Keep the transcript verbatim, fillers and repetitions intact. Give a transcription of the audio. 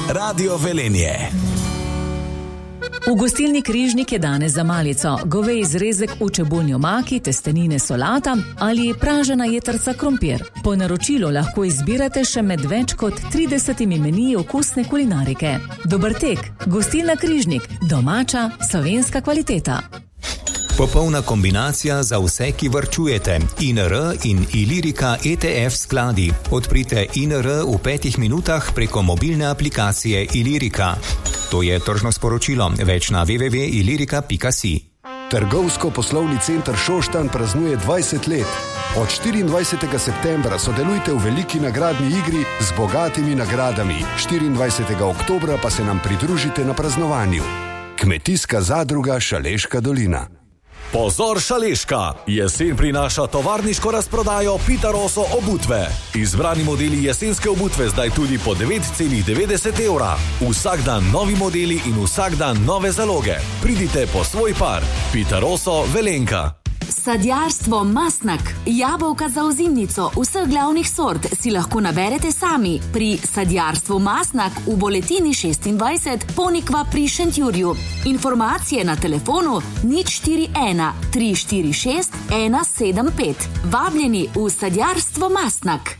Radio Velenje. V gostilni Križnik je danes za malico goveji zrezek v čebulni omaki, testenine solata ali pražena jetrca krompir. Po naročilu lahko izbirate še med več kot tridesetimi meniji okusne kulinarike. Dober tek, gostilna Križnik, domača, slovenska kvaliteta. Popolna kombinacija za vse, ki varčujete. I N R in Ilirika E T F skladi. Odprite I N R v petih minutah preko mobilne aplikacije Ilirika. To je tržno sporočilo. Več na w w w pika ilirika pika si. Trgovsko-poslovni center Šoštanj praznuje dvajset let. Od štiriindvajsetega septembra sodelujte v veliki nagradni igri z bogatimi nagradami. štiriindvajsetega oktobra pa se nam pridružite na praznovanju. Kmetijska zadruga Šaleška dolina. Pozor Šaleška! Jesen prinaša tovarniško razprodajo Pitaroso obutve. Izbrani modeli jesenske obutve zdaj tudi po devet celih devetdeset evra. Vsak dan novi modeli in vsak dan nove zaloge. Pridite po svoj par. Pitaroso Velenka. Sadjarstvo Mastnak, jabolka za ozimnico vseh glavnih sort si lahko naberete sami pri Sadjarstvu Mastnak v Boletini šestindvajset Ponikva pri Šentjurju. Informacije na telefonu nič štiri ena tri štiri šest ena sedem pet. Vabljeni v Sadjarstvo Mastnak.